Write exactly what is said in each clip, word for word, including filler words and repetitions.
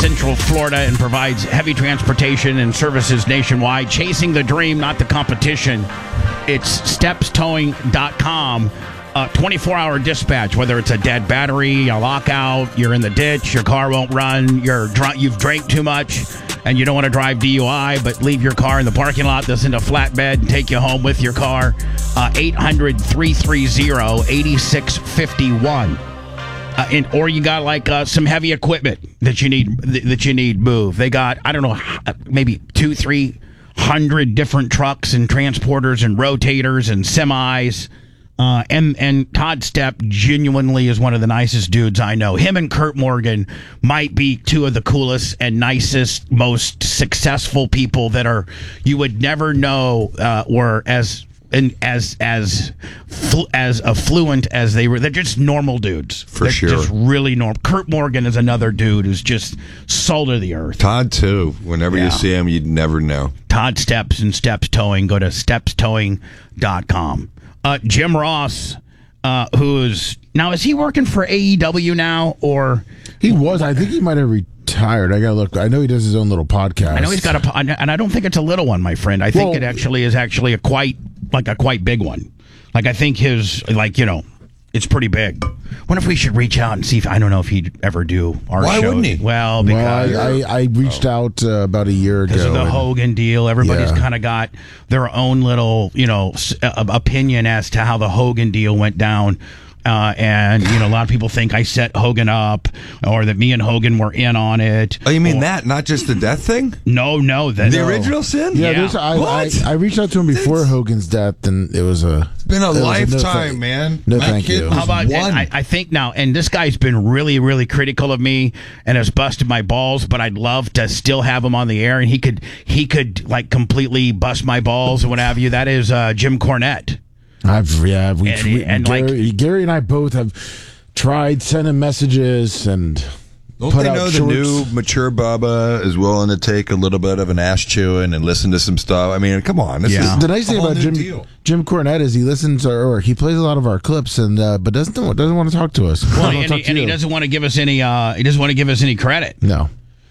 Central Florida and provides heavy transportation and services nationwide. Chasing the dream, not the competition. It's steps towing dot com. Uh, twenty-four hour dispatch, whether it's a dead battery, a lockout, you're in the ditch, your car won't run, you're drunk, you've drank too much, and you don't want to drive D U I, but leave your car in the parking lot that's in a flatbed and take you home with your car. Uh, eight hundred, three three zero, eight six five one. Uh, and, or you got like uh, some heavy equipment that you need that you need moved. They got, I don't know, maybe two, three hundred different trucks and transporters and rotators and semis. Uh, and and Todd Stepp genuinely is one of the nicest dudes I know. Him and Kurt Morgan might be two of the coolest and nicest, most successful people that are you would never know uh, were as and as as flu- as affluent as they were. They're just normal dudes. For They're sure. just really normal. Kurt Morgan is another dude who's just salt of the earth. Todd, too. Whenever Yeah. you see him, you'd never know. Todd Steps and Steps Towing. Go to steps towing dot com. Uh, Jim Ross, uh, who's now is he working for A E W now or he was? I think he might have retired. I gotta look. I know he does his own little podcast. I know he's got a, and I don't think it's a little one, my friend. I think Well, it actually is actually a quite like a quite big one. Like I think his like you know, it's pretty big. Wonder if we should reach out and see if I don't know if he'd ever do our Why show. wouldn't he? Well, Well, because I, I, I reached out uh, about a year ago. because of the and- Hogan deal, everybody's Yeah. kind of got their own little, you know, s- uh, opinion as to how the Hogan deal went down. Uh, and, you know, a lot of people think I set Hogan up or that me and Hogan were in on it. Oh, you mean Or- that? Not just the death thing? No, no. That, The no. original sin? Yeah, Yeah. there's- I, I, What? I reached out to him before It's- Hogan's death, and it was a. It's been a it was no lifetime, thank- man. No, My thank kid you. was How about, one. and I, I think now, and this guy's been really, really critical of me and has busted my balls, but I'd love to still have him on the air and he could, he could like completely bust my balls and what have you. That is uh, Jim Cornette. I've yeah, we, And- we and, Gary, like- Gary and I both have tried sending messages and Don't put they out know the shorts. new mature Bubba is willing to take a little bit of an ass chewing and listen to some stuff? I mean, come on. This Yeah. is The nice thing whole about new Jim deal. Jim Cornette is he listens to or he plays a lot of our clips and uh, but doesn't doesn't want to talk to us. Well, Doesn't and, talk he, to and he you. doesn't want to give us any, uh, he doesn't want to give us any credit. No.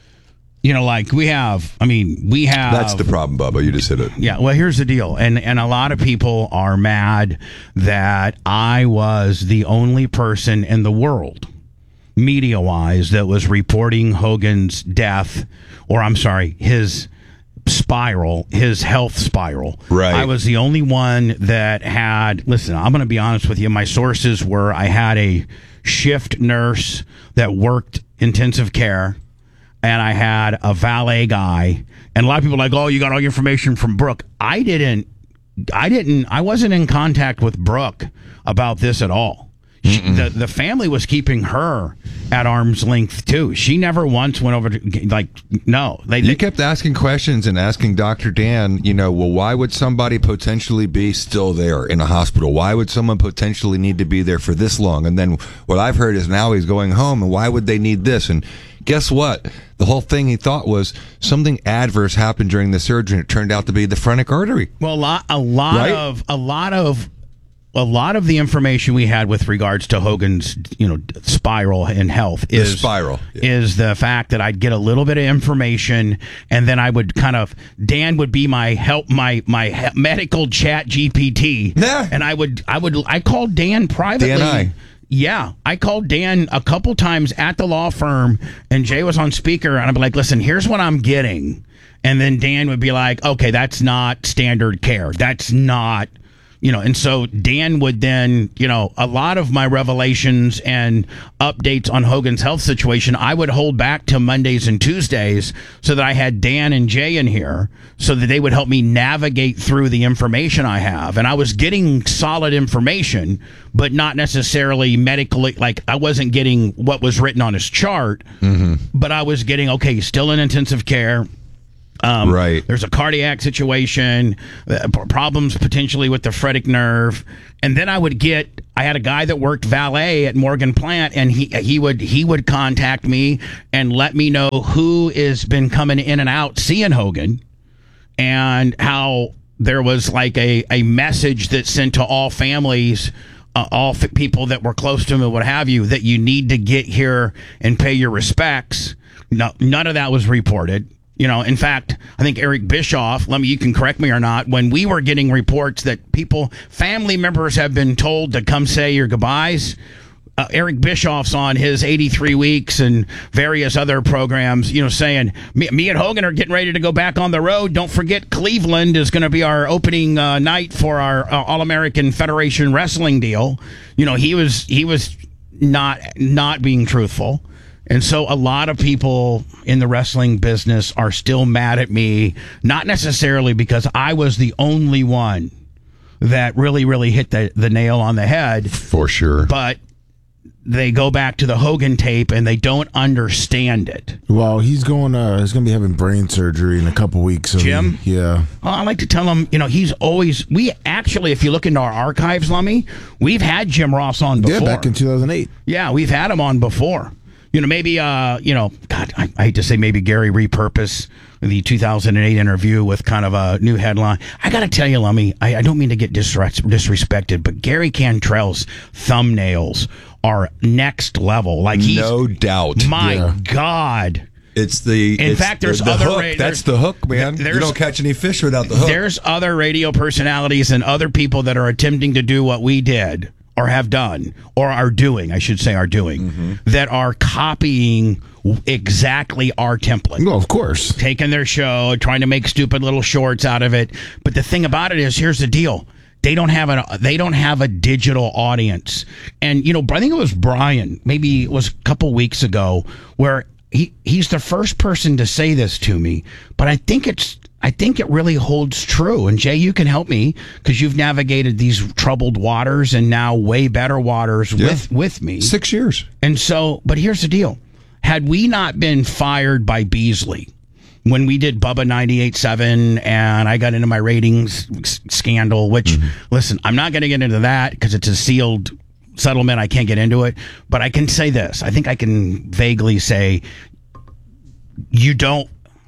You know, like we have, I mean, we have. That's the problem, Bubba. You just hit it. Yeah, well, here's the deal. And and a lot of people are mad that I was the only person in the world, media-wise, that was reporting Hogan's death, or I'm sorry, his spiral, his health spiral. Right. I was the only one that had, listen, I'm going to be honest with you. My sources were I had a shift nurse that worked intensive care, and I had a valet guy. And a lot of people are like, oh, you got all your information from Brooke. I didn't, I didn't, I wasn't in contact with Brooke about this at all. She, the the family was keeping her at arm's length too. She never once went over to like no. They, You they kept asking questions and asking Doctor Dan, you know, well, why would somebody potentially be still there in a hospital? Why would someone potentially need to be there for this long? And then what I've heard is now he's going home, and why would they need this? And guess what? The whole thing he thought was something adverse happened during the surgery, and it turned out to be the phrenic artery. well, a lot, a lot Right? of a lot of. A lot of the information we had with regards to Hogan's, you know, spiral in health is spiral, yeah. is the fact that I'd get a little bit of information, and then I would kind of Dan would be my help, my my he- medical chat G P T, Yeah. and I would I would I called Dan privately. Dan I. Yeah, I called Dan a couple times at the law firm, and Jay was on speaker, and I'd be like, "Listen, here's what I'm getting," and then Dan would be like, "Okay, that's not standard care. That's not." You know, and so Dan would then, you know, a lot of my revelations and updates on Hogan's health situation, I would hold back to Mondays and Tuesdays so that I had Dan and Jay in here so that they would help me navigate through the information I have. And I was getting solid information, but not necessarily medically, like I wasn't getting what was written on his chart, mm-hmm. but I was getting, okay, still in intensive care. Um, Right. There's a cardiac situation, uh, p- problems potentially with the phrenic nerve, and then I would get. I had a guy that worked valet at Morgan Plant, and he he would he would contact me and let me know who has been coming in and out seeing Hogan, and how there was like a a message that's sent to all families. Uh, all f- people that were close to him and what have you, that you need to get here and pay your respects. No, none of that was reported. You know, in fact, I think Eric Bischoff, let me, you can correct me or not, when we were getting reports that people, family members have been told to come say your goodbyes, uh, Eric Bischoff's on his eighty-three weeks and various other programs, you know, saying, me, me and Hogan are getting ready to go back on the road. Don't forget, Cleveland is going to be our opening uh, night for our uh, All-American Federation Wrestling deal. You know, he was he was not not being truthful. And so a lot of people in the wrestling business are still mad at me, not necessarily because I was the only one that really, really hit the, the nail on the head. For sure. But they go back to the Hogan tape and they don't understand it. Well, he's going. Uh, he's going to be having brain surgery in a couple weeks. So Jim? He, yeah. Well, I like to tell him, you know, he's always, we actually, if you look into our archives, Lummy, we've had Jim Ross on before. Yeah, back in two thousand eight. Yeah, we've had him on before. You know, maybe, uh, you know, God, I, I hate to say maybe Gary repurpose the two thousand eight interview with kind of a new headline. I got to tell you, Lummy, I, I don't mean to get disres- disrespected, but Gary Cantrell's thumbnails are next level. Like he's, no doubt. My Yeah. God. It's the. In it's fact, there's the, the other hook. ra- That's the hook, man. there's- You don't catch any fish without the hook. There's other radio personalities and other people that are attempting to do what we did or have done or are doing, I should say are doing, Mm-hmm. that are copying exactly our template. Well, of course. Taking their show, trying to make stupid little shorts out of it. But the thing about it is, here's the deal. They don't have a they don't have a digital audience. And, you know, I think it was Brian, maybe it was a couple weeks ago, where he, he's the first person to say this to me. But I think it's I think it really holds true. And Jay, you can help me because you've navigated these troubled waters and now way better waters Yeah. with, with me. Six years. And so, but here's the deal. Had we not been fired by Beasley when we did Bubba ninety-eight point seven and I got into my ratings s- scandal, which, Mm-hmm. listen, I'm not going to get into that because it's a sealed settlement. I can't get into it. But I can say this. I think I can vaguely say you don't.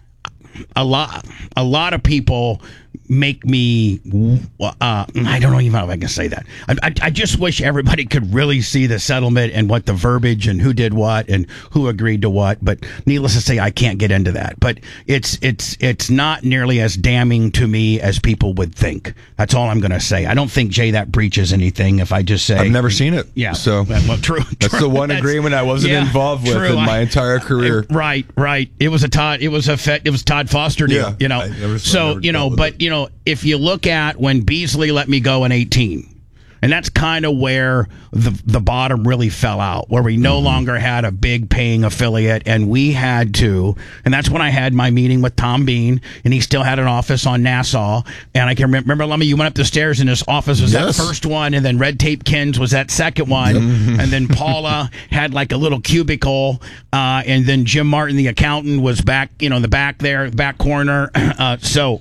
A lot, a lot of people make me. Uh, I don't know even know if I can say that. I, I, I just wish everybody could really see the settlement and what the verbiage and who did what and who agreed to what. But needless to say, I can't get into that. But it's it's it's not nearly as damning to me as people would think. That's all I'm going to say. I don't think Jay that breaches anything. If I just say I've never seen it. yeah, So well, true. that's true. the one That's- agreement I wasn't yeah, involved with true. in my I- entire career. Right, right. It was a Todd. It was a fe- it was Todd Foster deal. Yeah, you know. I never- I so never you know, dealt with but it. you know, if you look at when Beasley let me go in eighteen. And that's kind of where the the bottom really fell out, where we no Mm-hmm. longer had a big paying affiliate, and we had to. And that's when I had my meeting with Tom Bean, and he still had an office on Nassau. And I can remember, remember Lummy, you went up the stairs, and his office was Yes. that first one, and then Red Tape Ken's was that second one, and then Paula had like a little cubicle, uh, and then Jim Martin, the accountant, was back, you know, in the back there, back corner. Uh, so,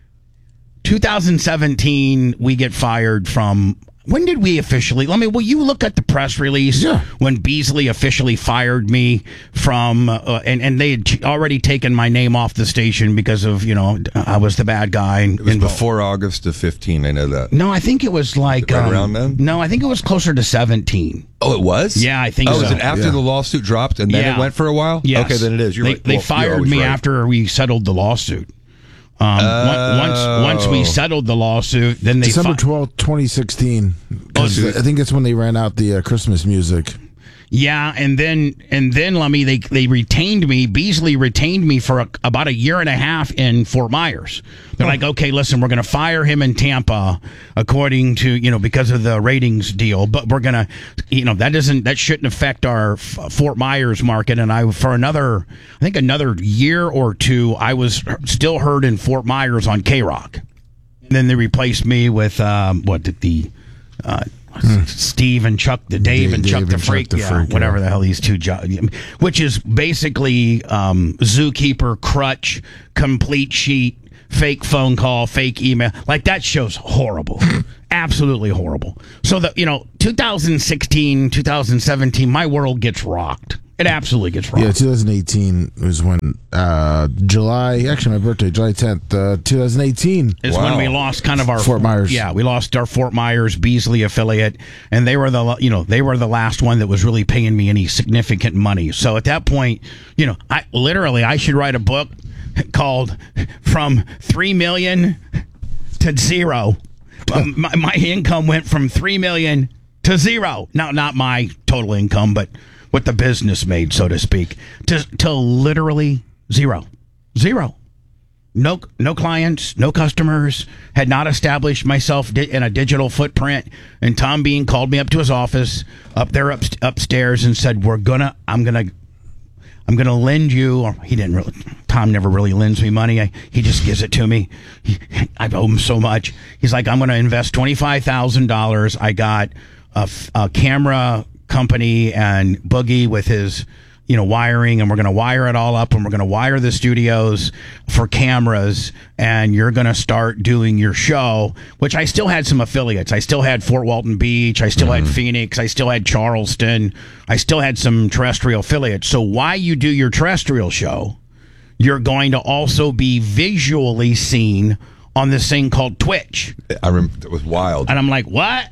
two thousand seventeen, we get fired from. When did we officially? Let me. Will you look at the press release Yeah. when Beasley officially fired me from, uh, and and they had ch- already taken my name off the station because of, you know, I was the bad guy. And, It was and- before August of fifteen. I know that. No, I think it was like Right um, around then? No, I think it was closer to seventeen. Oh, it was? Yeah, I think Oh, so. is it after Yeah. the lawsuit dropped and then Yeah. it went for a while? Yes. Okay, then it is. You're they, right. They Well, you're fired always me right. after we settled the lawsuit. Um, on- once once we Oh. settled the lawsuit, then they December fi- twelfth, twenty sixteen. 'Cause Oh, I think that's when they ran out the uh, Christmas music. Yeah, and then and then Lummy, they they retained me. Beasley retained me for a, about a year and a half in Fort Myers. They're like, okay, listen, we're going to fire him in Tampa, according to, you know, because of the ratings deal. But we're going to, you know, that doesn't that shouldn't affect our F- Fort Myers market. And I for another, I think another year or two, I was still heard in Fort Myers on K Rock. And then they replaced me with um, what did the. Uh, Steve and Chuck, the Dave, Dave- and Dave Chuck the and Chuck Freak, the yeah, Freak, yeah. whatever the hell these two, jo- which is basically um, Zookeeper, Crutch, Complete Sheet, fake phone call, fake email. Like that show's horrible, absolutely horrible. So the you know, two thousand sixteen, two thousand seventeen, my world gets rocked. It absolutely gets wrong. Yeah, twenty eighteen was when uh, July. Actually, my birthday, July tenth, uh, twenty eighteen. Is Wow. when we lost kind of our Fort Myers. Yeah, we lost our Fort Myers Beasley affiliate, and they were the you know they were the last one that was really paying me any significant money. So at that point, you know, I literally I should write a book called "From Three Million to Zero." Um, my, my income went from three million to zero. Now, not my total income, but what the business made, so to speak, to to literally zero, zero. No, no clients, no customers. Had not established myself di- in a digital footprint. And Tom Bean called me up to his office up there up, upstairs and said, "We're gonna, I'm gonna, I'm gonna lend you." Or he didn't really. Tom never really lends me money. I, he just gives it to me. He, I owe him so much. He's like, "I'm gonna invest twenty five thousand dollars. I got a, a camera company and Boogie with his, you know, wiring, and we're going to wire it all up, and we're going to wire the studios for cameras, and you're going to start doing your show," which I still had some affiliates. I still had Fort Walton Beach. I still mm-hmm. had Phoenix. I still had Charleston. I still had some terrestrial affiliates. So while you do your terrestrial show, you're going to also be visually seen on this thing called Twitch. I remember it was wild. And I'm like, what?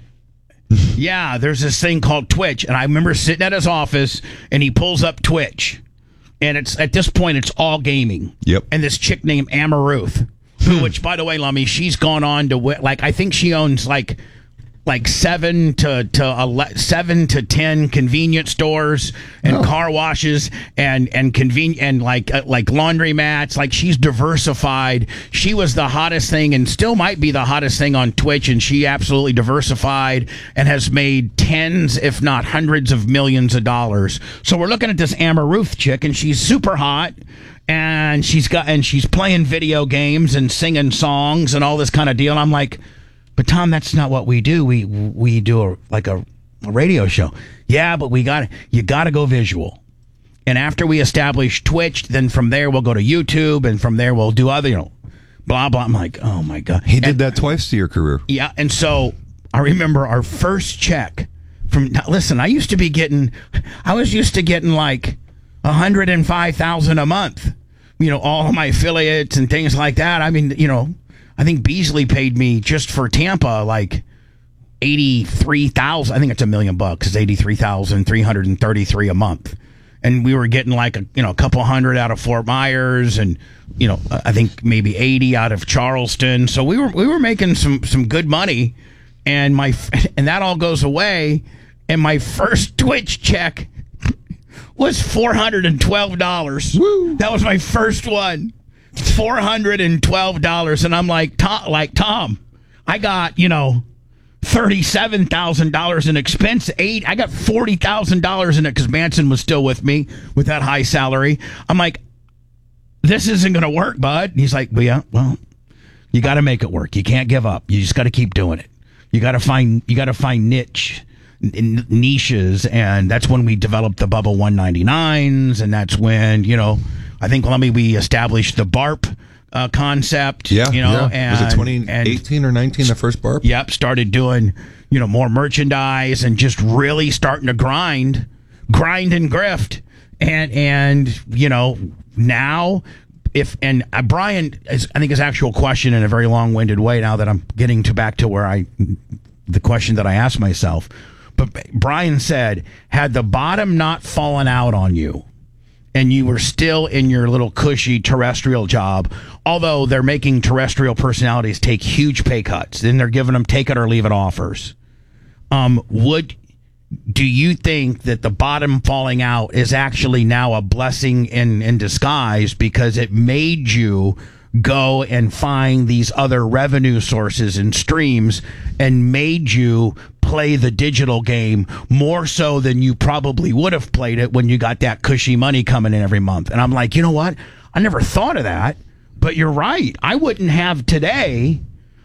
Yeah, there's this thing called Twitch, and I remember sitting at his office, and he pulls up Twitch, and it's at this point it's all gaming. Yep. And this chick named Amaruth, who, which by the way, Lummy, she's gone on to wi- like I think she owns like like seven to to ele- seven to ten convenience stores and Oh. car washes and and conven- and like uh, like laundromats. Like she's diversified. She was the hottest thing and still might be the hottest thing on Twitch, and she absolutely diversified and has made tens, if not hundreds, of millions of dollars. So we're looking at this Amber Ruth chick, and she's super hot. And she's got and she's playing video games and singing songs and all this kind of deal. And I'm like, but Tom, that's not what we do. We we do a, like a, a radio show. Yeah, but we got you got to go visual. And after we establish Twitch, then from there we'll go to YouTube, and from there we'll do other, you know, blah blah. I'm like, oh my god, He did and, that twice to your career. yeah. And so I remember our first check from. Now, listen, I used to be getting, I was used to getting like a hundred and five thousand a month. You know, all of my affiliates and things like that. I mean, you know. I think Beasley paid me just for Tampa like eighty-three thousand. I think it's a million bucks. It's eighty-three thousand three hundred thirty-three a month. And we were getting like a, you know, a couple hundred out of Fort Myers, and, you know, I think maybe eighty out of Charleston. So we were we were making some some good money, and my and that all goes away, and my first Twitch check was four hundred twelve dollars. Woo. That was my first one. four hundred twelve dollars, and I'm like, Tom, like Tom, I got, you know, thirty-seven thousand dollars in expense. Eight, I got forty thousand dollars in it because Manson was still with me with that high salary. I'm like, this isn't going to work, bud. And he's like, well, yeah, well, you got to make it work. You can't give up. You just got to keep doing it. You got to find, you got to find niche. In niches, and that's when we developed the Bubba one ninety-nines, and that's when, you know, I think, let me, we established the B A R P uh, concept. Yeah, you know, yeah. and Was it twenty eighteen or nineteen, the first B A R P? Yep, started doing, you know, more merchandise and just really starting to grind, grind and grift, and and you know now. If and uh, Brian, is, I think his actual question in a very long-winded way. Now that I'm getting to back to where I, the question that I asked myself. But Brian said, had the bottom not fallen out on you and you were still in your little cushy terrestrial job, although they're making terrestrial personalities take huge pay cuts, then they're giving them take it or leave it offers. Um, would do you think that the bottom falling out is actually now a blessing in, in disguise because it made you go and find these other revenue sources and streams and made you play the digital game more so than you probably would have played it when you got that cushy money coming in every month? And I'm like, you know what? I never thought of that, but you're right. I wouldn't have today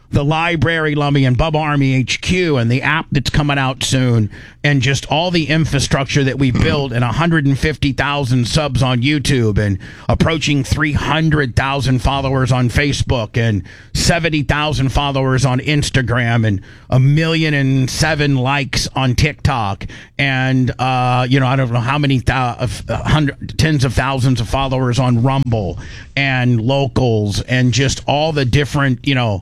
the library, Lummy, and Bubba Army H Q, and the app that's coming out soon, and just all the infrastructure that we built, and one hundred fifty thousand subs on YouTube, and approaching three hundred thousand followers on Facebook, and seventy thousand followers on Instagram, and a million and seven likes on TikTok, and uh, you know, I don't know how many th- hundred, tens of thousands of followers on Rumble, and Locals, and just all the different, you know,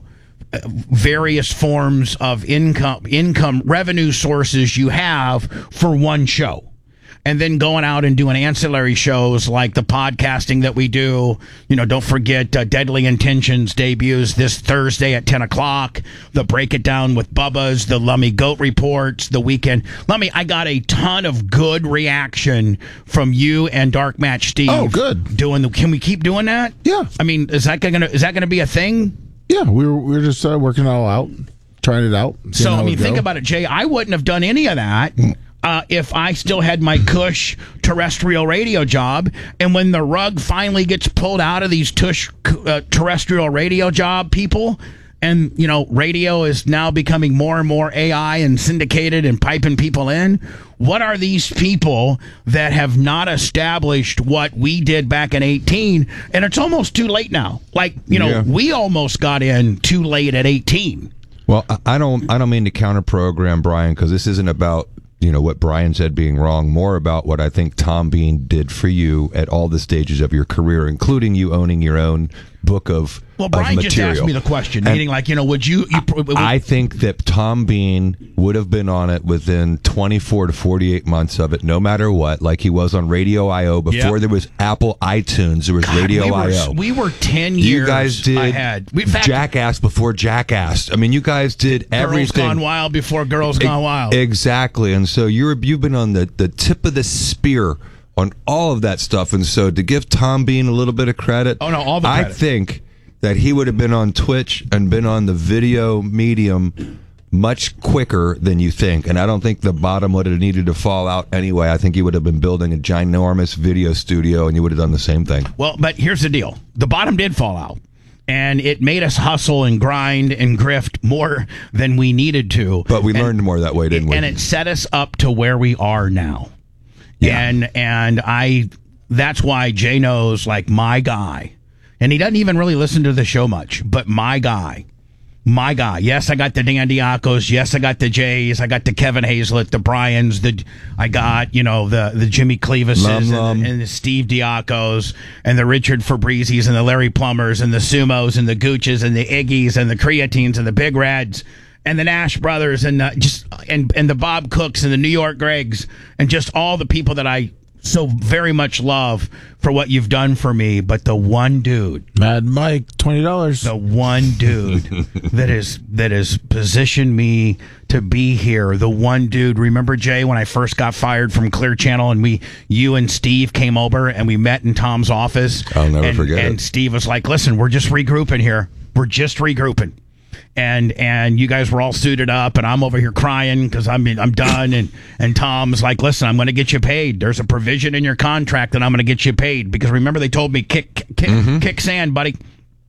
various forms of income income revenue sources you have for one show, and then going out and doing ancillary shows like the podcasting that we do. You know, don't forget uh, Deadly Intentions debuts this Thursday at ten o'clock. The Break It Down with Bubba's, the Lummy Goat Reports, the weekend. Lummy, I got a ton of good reaction from you and Dark Match Steve. Oh, good. Doing the, can we keep doing that? Yeah. I mean, is that gonna is that gonna be a thing? Yeah, we were we were just uh, working it all out, trying it out. So, I mean, think about it, Jay. I wouldn't have done any of that uh, if I still had my cush terrestrial radio job. And when the rug finally gets pulled out of these tush uh, terrestrial radio job people, and, you know, radio is now becoming more and more A I and syndicated and piping people in, what are these people that have not established what we did back in eighteen? And it's almost too late now. Like, you know, Yeah. we almost got in too late at eighteen. Well, I- I don't. I don't mean to counter program Brian, because this isn't about, you know, what Brian said being wrong. More about what I think Tom Bean did for you at all the stages of your career, including you owning your own book of Well, of Brian just material. asked me the question, And meaning like, you know, would you? you would, I think that Tom Bean would have been on it within twenty-four to forty-eight months of it, no matter what, like he was on Radio I O. Before Yep. there was Apple iTunes, there was God, Radio we were, I O. we were ten You years guys did ahead. We, in fact, Jackass before Jackass. I mean, you guys did Girls everything. Gone Wild before Girls Gone Wild. Exactly. And so you're you've been on the, the tip of the spear on all of that stuff. And so to give Tom Bean a little bit of credit, Oh, no, all the I credit. think that he would have been on Twitch and been on the video medium much quicker than you think. And I don't think the bottom would have needed to fall out anyway. I think he would have been building a ginormous video studio and you would have done the same thing. Well, but here's the deal. The bottom did fall out. And it made us hustle and grind and grift more than we needed to. But we And- learned more that way, didn't we? And it set us up to where we are now. Yeah. And and I that's why Jay knows, like, my guy. And he doesn't even really listen to the show much, but my guy. My guy. Yes, I got the Dan Diacos. Yes, I got the Jays. I got the Kevin Hazlett, the Bryans. The I got, you know, the the Jimmy Clevises Lum, and, lum. the, and the Steve Diacos and the Richard Fabrizis and the Larry Plumbers and the Sumos and the Gooches and the Iggies and the Creatines and the Big Reds and the Nash brothers and uh, just and and the Bob Cooks and the New York Gregs and just all the people that I so very much love for what you've done for me. But the one dude, Mad Mike, twenty dollars. the one dude that is that has positioned me to be here. The one dude. Remember, Jay, when I first got fired from Clear Channel, and we, you and Steve came over and we met in Tom's office. I'll never and, forget And it. Steve was like, "Listen, we're just regrouping here. We're just regrouping." And and you guys were all suited up, and I'm over here crying because I'm I'm done. And and Tom's like, "Listen, I'm going to get you paid. There's a provision in your contract that I'm going to get you paid because remember they told me kick kick Mm-hmm. kick sand, buddy."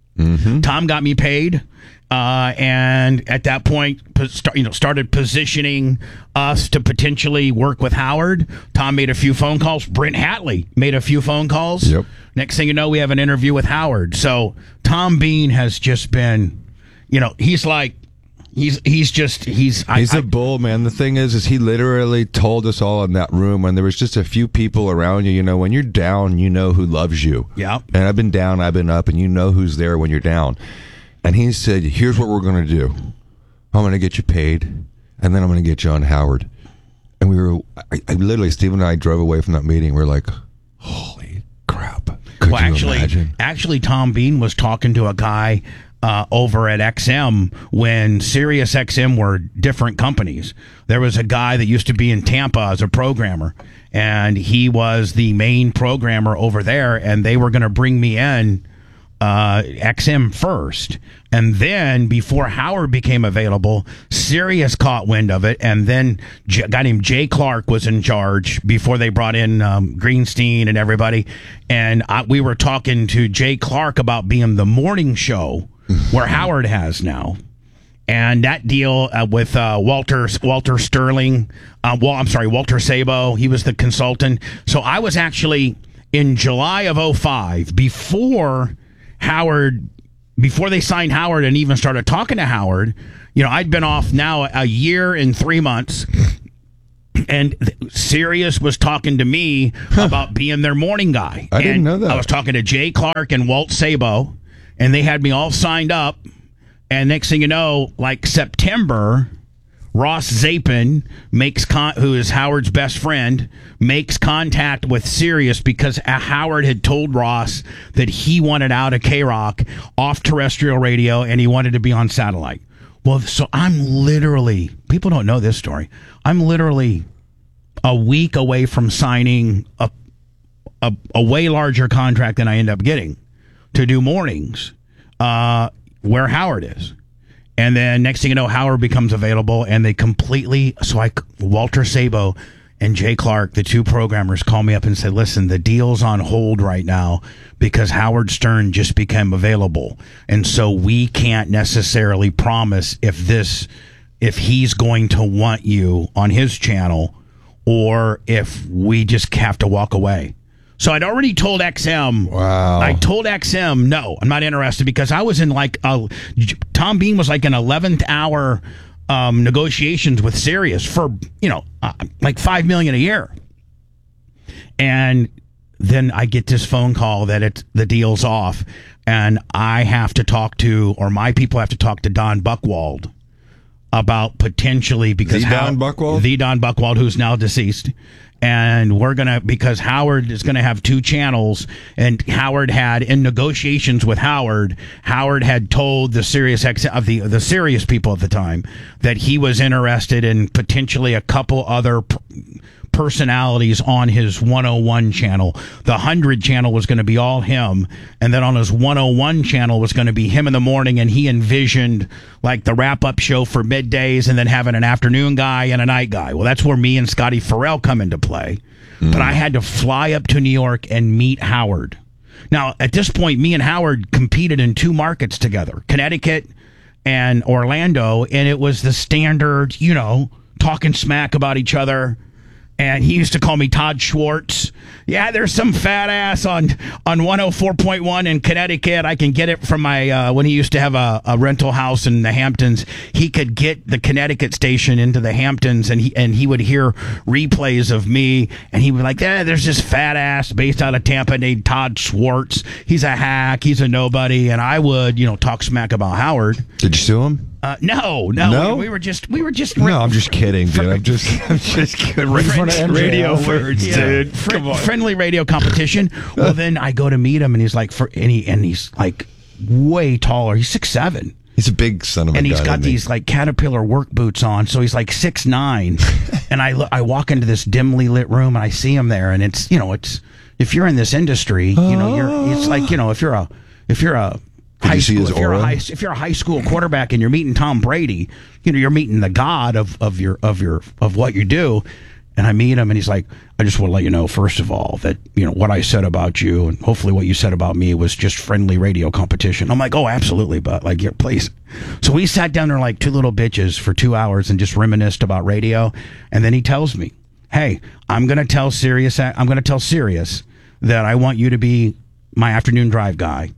Tom got me paid, uh, and at that point, po- start, you know, started positioning us to potentially work with Howard. Tom made a few phone calls. Brent Hatley made a few phone calls. Yep. Next thing you know, we have an interview with Howard. So Tom Bean has just been, you know, he's like, he's he's just he's He's I, a bull, man. The thing is, is he literally told us all in that room when there was just a few people around you. You know, when you're down, you know who loves you. Yeah. And I've been down, I've been up, and you know who's there when you're down. And he said, "Here's what we're going to do. I'm going to get you paid, and then I'm going to get you on Howard." And we were, I, I literally, Steve and I drove away from that meeting. We are like, "Holy crap!" Could well, you actually, imagine? actually, Tom Bean was talking to a guy uh, over at X M when Sirius X M were different companies. There was a guy that used to be in Tampa as a programmer, and he was the main programmer over there, and they were going to bring me in uh, X M first. And then before Howard became available, Sirius caught wind of it. And then J- a guy named Jay Clark was in charge before they brought in um, Greenstein and everybody. And I, we were talking to Jay Clark about being the morning show where Howard has now. and that deal uh, with uh, Walter Walter Sterling, uh, well, I'm sorry, Walter Sabo, he was the consultant. So I was actually in July of oh five, before Howard, before they signed Howard and even started talking to Howard. You know, I'd been off now a year and three months, and Sirius was talking to me about being their morning guy. I and didn't know that. I was talking to Jay Clark and Walt Sabo, and they had me all signed up. And next thing you know, like September, Ross Zapin makes con- who is Howard's best friend, makes contact with Sirius because Howard had told Ross that he wanted out of K-Rock, off terrestrial radio, and he wanted to be on satellite. Well, so I'm literally, people don't know this story, I'm literally a week away from signing a, a, a way larger contract than I end up getting to do mornings. Uh, where Howard is. And then next thing you know, Howard becomes available, and they completely, so I, Walter Sabo and Jay Clark, the two programmers, call me up and said, listen, the deal's on hold right now because Howard Stern just became available. And so we can't necessarily promise if this, if he's going to want you on his channel or if we just have to walk away. So I'd already told X M. Wow. I told X M, no, I'm not interested, because I was in like a, Tom Bean was like an eleventh hour um, negotiations with Sirius for, you know, uh, like five million a year. And then I get this phone call that it's the deal's off, and I have to talk to, or my people have to talk to Don Buchwald about potentially, because the how, Don Buchwald? the Don Buchwald, who's now deceased. And we're going to, because Howard is going to have two channels, and Howard had, in negotiations with Howard, Howard had told the Sirius X, of the, the Sirius people at the time that he was interested in potentially a couple other p- personalities on his one oh one channel. The one hundred channel was going to be all him, and then on his one oh one channel was going to be him in the morning, and he envisioned like the wrap-up show for middays and then having an afternoon guy and a night guy. Well, that's where me and Scotty Farrell come into play. Mm. But I had to fly up to New York and meet Howard. Now, at this point, me and Howard competed in two markets together, Connecticut and Orlando, and it was the standard, you know, talking smack about each other. And he used to call me Todd Schwartz. Yeah, there's some fat ass on, on one oh four point one in Connecticut. I can get it from my, uh, when he used to have a, a rental house in the Hamptons, he could get the Connecticut station into the Hamptons, and he, and he would hear replays of me, and he would be like, yeah, there's this fat ass based out of Tampa named Todd Schwartz. He's a hack. He's a nobody. And I would, you know, talk smack about Howard. Did you sue him? Uh, no, no, No? We, we were just, we were just. No, I'm just kidding, dude. I'm just, I'm just kidding. Radio words, Yeah. dude. Fri- Come on. Friendly radio competition. Well, then I go to meet him, and he's like, for, and he, and he's like way taller. He's six seven. He's a big son of a And he's gun, got isn't he? these like Caterpillar work boots on, so he's like six nine. And I lo- I walk into this dimly lit room, and I see him there, and it's, you know, it's, if you're in this industry, you know, you're, it's like, you know, if you're a, if you're a Did high you see school, his if you're a aura? high, if you're a high school quarterback and you're meeting Tom Brady, you know, you're meeting the god of, of your of your of what you do. And I meet him, and he's like, I just want to let you know, first of all, that, you know, what I said about you and hopefully what you said about me was just friendly radio competition. I'm like, oh, absolutely, but like, yeah, please. So we sat down there like two little bitches for two hours and just reminisced about radio. And then he tells me, hey, I'm going to tell Sirius, I'm going to tell Sirius that I want you to be my afternoon drive guy,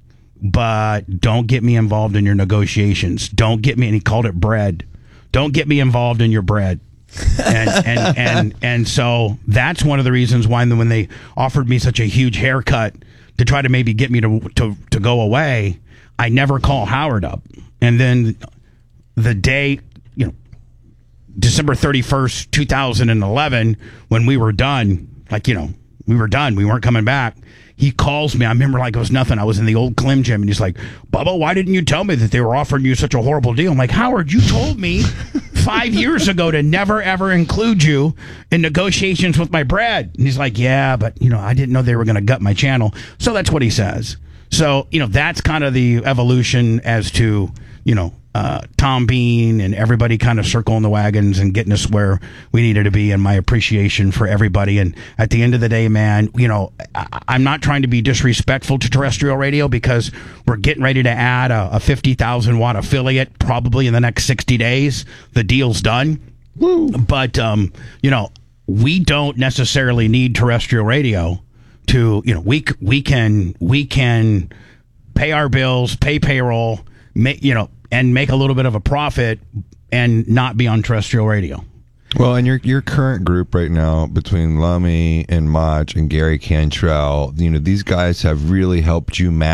but don't get me involved in your negotiations. Don't get me, and he called it bread. Don't get me involved in your bread. and, and and and so that's one of the reasons why when they offered me such a huge haircut to try to maybe get me to to to go away, I never call Howard up. And then the day, you know, December thirty-first, two thousand eleven, when we were done, like, you know, we were done, we weren't coming back. He calls me. I remember like it was nothing. I was in the old Clem Gym, and he's like, Bubba, why didn't you tell me that they were offering you such a horrible deal? I'm like, Howard, you told me five years ago to never, ever include you in negotiations with my bread. And he's like, yeah, but, you know, I didn't know they were going to gut my channel. So that's what he says. So, you know, that's kind of the evolution as to, you know, uh, Tom Bean and everybody kind of circling the wagons and getting us where we needed to be, and my appreciation for everybody. And at the end of the day, man, you know, I, I'm not trying to be disrespectful to terrestrial radio because we're getting ready to add a, a fifty thousand watt affiliate probably in the next sixty days. The deal's done. Woo. But, um, you know, we don't necessarily need terrestrial radio to, you know, we we can we can pay our bills, pay payroll, make, you know, and make a little bit of a profit and not be on terrestrial radio. Well, and your your current group right now between Lummy and Mach and Gary Cantrell, you know, these guys have really helped you manage